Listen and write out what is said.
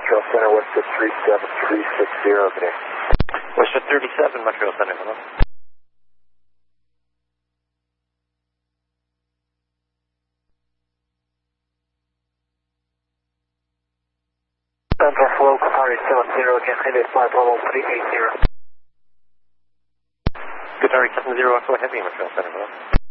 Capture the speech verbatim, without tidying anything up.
Montreal Center, Westwood three seven three six zero, good day. Westwood thirty-seven, Montreal Center, hello. Central Flow, Qatari seven zero, again, heavy flight level three eight zero. Qatari seven zero, Echo Heavy, Montreal Center, hello.